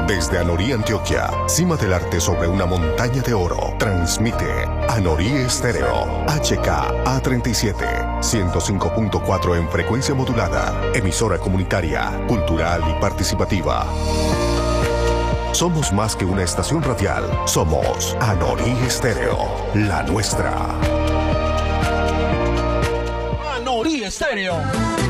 Desde Anorí, Antioquia, cima del arte sobre una montaña de oro, transmite Anorí Estéreo, HKA37, 105.4 en frecuencia modulada, emisora comunitaria, cultural y participativa. Somos más que una estación radial, somos Anorí Estéreo, la nuestra. Anorí Estéreo.